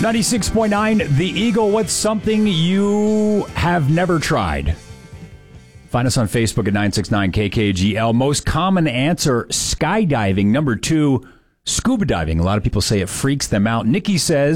96.9 The Eagle. What's something you have never tried? Find us on Facebook at 969KKGL. Most common answer, skydiving. Number 2, scuba diving. A lot of people say it freaks them out. Nikki says